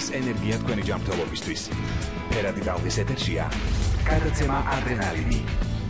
ყოფის ენერგია თქვენი ჯანმრთელობისთვის. ფერადი ტალღის ეთერშია გადაცემა ადრენალინი.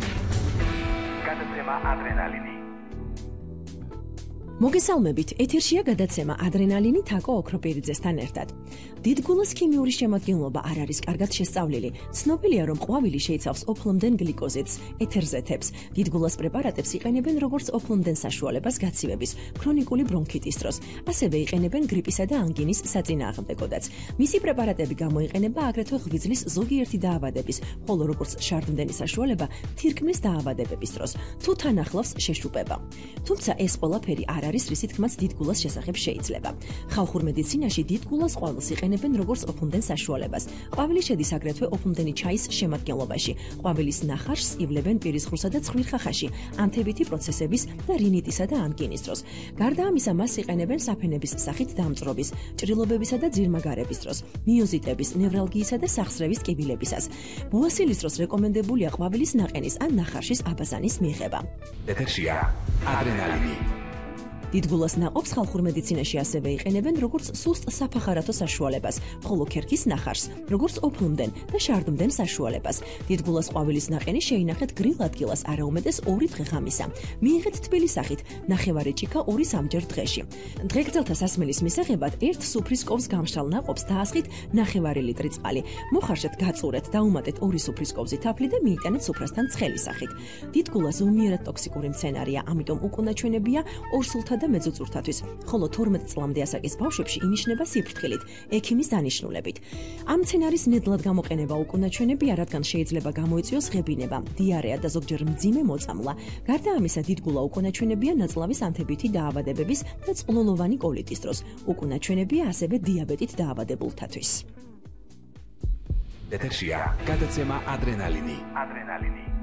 მოგესალმებით, ეთერშია გადაცემა ადრენალინი თაკო ოქროპირიძესთან ერთად. დიდგულას ქიმიური შემადგენლობა არ არის კარგად შესწავლილი. ცნობილია, რომ ყვავილი შეიცავს ოფლომდენ გლიკოზიდს, ეთერზეთებს. დიდგულას პრეპარატებს იყენებენ როგორც ოფლომდენ საშუალებას გაცივების, ქრონიკული ბრონქიტის დროს. ასევე იყენებენ გრიპისა და ანგინის საწინააღმდეგოდაც. მისი პრეპარატები გამოიყენება აგრეთვე ღვიძლის ზოგიერთი დაავადების, ხოლო როგორც შარდმდენი საშუალება თირკმლის დაავადებების დროს, თუ თან ახლავს შეშუპება. თუმცა ეს ყველაფერი არ არის რისი თქმაც დიდგულას შესახებ შეიძლება. ხალხურ მედიცინაში დიდგულას ყვავილს იყენებენ როგორც ოფლომდენ საშუალებას. ყვავილი შედის აგრეთვე ოფლომდენი ჩაის შემადგენლობაში. ყვავილის ნახარს ივლებენ პირისღრუსა და ცხვირხახაში, ანთებითი პროცესების და რინიტისა და ანგინის დროს. გარდა ამისა, მას იყენებენ საფენების სახით დამწრობის, ჭრილობებისა და ძირმაგარების დროს, მიოზიტების, ნევრალგიისა და სახსრევის კიბილებისას. ბუასილის დროს რეკომენდებულია ყვავილის ნაყენის ან ნახარშის აბაზანის მიღება. ეთერშია ადრენალინი. დიდგულას ნაყოფს ხალხურ მედიცინაში ასევე იყენებენ როგორც სუსტ საფახარათო საშუალებას, ხოლო ქერქის ნახარს როგორც ოფლომდენ და შარდმდენ საშუალებას. დიდგულას ყვავილის ნაყენი შეინახეთ გრილ ადგილას არაუმეტეს 2 დღე ღამისა. მიიღეთ თბილი სახით, ნახევარი ჭიქა 2-3 დღეში. დღეგრძელთა სასმელის მისაღებად 1 სუფრის კოვს გამშრალ ნაყოფს დაასხით ნახევარი ლიტრი წყალი. მოხარშეთ, გაწურეთ, დაუმატეთ 2 სუფრის კოვზი თაფლი და მიიტანეთ სუფრასთან ცხელი სახით. დიდგულა ზომიერად ტოქსიკური მცენარეა, ამიტომ უკუნაჩვენებია ორსულთა და მეძუწურთათვის, ხოლო 12 წლამდე ასაკის ბავშვებში ინიშნება სიფრთხილით, ექიმის დანიშნულებით. ამ მცენარის ნედლად გამოყენება უკუნაჩვენებია, რადგან შეიძლება გამოიწვიოს ღებინება, დიარეა და ზოგჯერ მძიმე მოწამვლა. გარდა ამისა, დიდგულა უკუნაჩვენებია ნაწლავის ანთებითი დაავადებების და წყლულოვანი კოლიტის დროს. უკუნაჩვენებია ასევე დიაბეტით დაავადებულთათვის. ეთერშია გადაცემა ადრენალინი.